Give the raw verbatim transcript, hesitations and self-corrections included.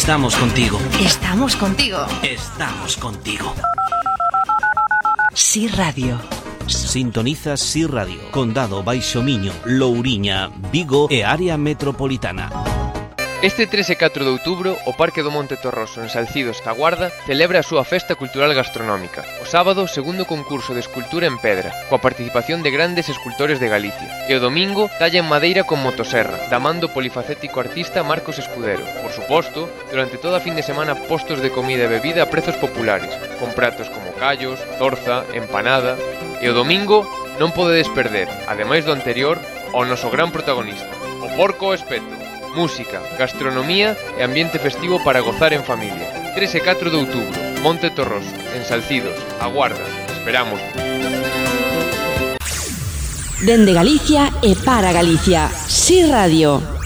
Estamos contigo. Estamos contigo. Estamos contigo. Si Radio. Sintonizas Si Radio, Condado Baixo Miño, Louriña, Vigo e área metropolitana. Este tres e catro de outubro, o Parque do Monte Torroso en Salcidos, a Guarda, celebra a súa festa cultural gastronómica. O sábado, segundo concurso de escultura en pedra, coa participación de grandes escultores de Galicia. E o domingo, talla en madeira con motoserra, da man do polifacético artista Marcos Escudero. Por suposto, durante toda a fin de semana postos de comida e bebida a prezos populares, con pratos como callos, zorza, empanada. E o domingo non podedes perder, ademais do anterior, ao noso gran protagonista, o porco ao espeto. Música, gastronomía e ambiente festivo para gozar en familia. tres e catro de outubro, Monte Torroso, en Salcidos, a Guarda. Esperamos. Dende Galicia e para Galicia, Si Radio.